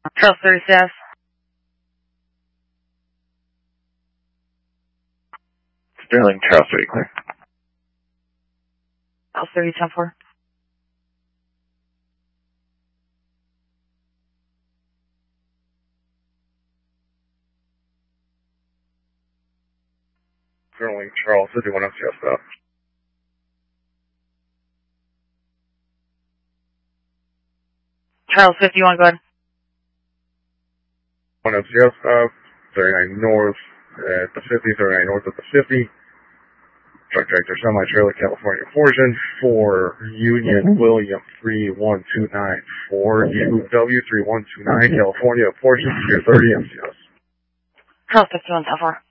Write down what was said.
Charles 30 staff. Sterling, Charles 30, clear. Charles 30, 10-4. Sterling, Charles 51 MCS stop. Charles 51, go ahead. 1 MCS stop, 39 north at the 50, 39 north at the 50. Truck tractor semi-trailer, California portion, 4 Union William 3129, 4 UW 3129, California portion, 30 MCS. Charles 51, 10-4.